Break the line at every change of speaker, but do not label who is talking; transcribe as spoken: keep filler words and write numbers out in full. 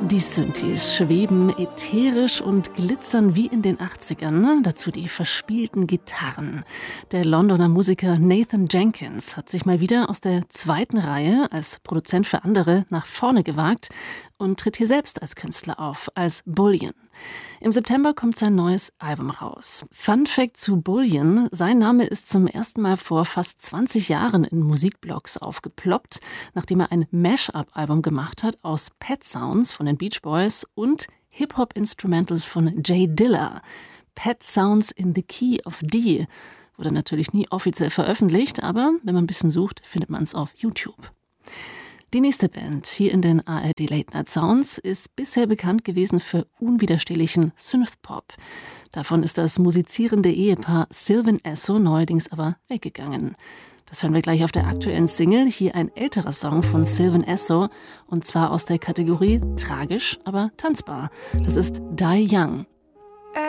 Die Synthes schweben ätherisch und glitzern wie in den achtzigern. Dazu die verspielten Gitarren. Der Londoner Musiker Nathan Jenkins hat sich mal wieder aus der zweiten Reihe als Produzent für andere nach vorne gewagt und tritt hier selbst als Künstler auf, als Bullion. Im September kommt sein neues Album raus. Fun Fact zu Bullion: Sein Name ist zum ersten Mal vor fast zwanzig Jahren in Musikblogs aufgeploppt, nachdem er ein Mash-up-Album gemacht hat aus Pet Sounds von den Beach Boys und Hip-Hop-Instrumentals von Jay Dilla. Pet Sounds in the Key of D wurde natürlich nie offiziell veröffentlicht, aber wenn man ein bisschen sucht, findet man es auf YouTube. Die nächste Band hier in den A R D Late Night Sounds ist bisher bekannt gewesen für unwiderstehlichen Synthpop. Davon ist das musizierende Ehepaar Sylvan Esso neuerdings aber weggegangen. Das hören wir gleich auf der aktuellen Single. Hier ein älterer Song von Sylvan Esso und zwar aus der Kategorie tragisch, aber tanzbar. Das ist Die Young.